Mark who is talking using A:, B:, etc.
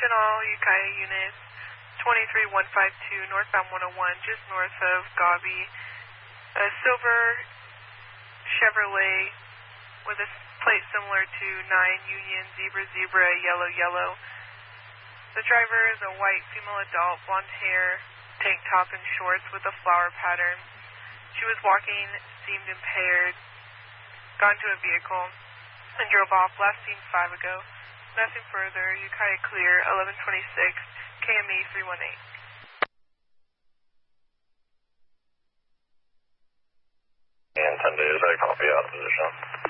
A: Attention all Ukiah units, 23152 northbound 101, just north of Gabi. A silver Chevrolet with a plate similar to 9 Union Zebra Zebra yellow yellow. The driver is a white female adult, blonde hair, tank top and shorts with a flower pattern. She was walking, seemed impaired, got into a vehicle, and drove off, last seen 5 ago. Nothing further. Ukiah clear, 1126, KME 318.
B: And 10 days, I copy out position.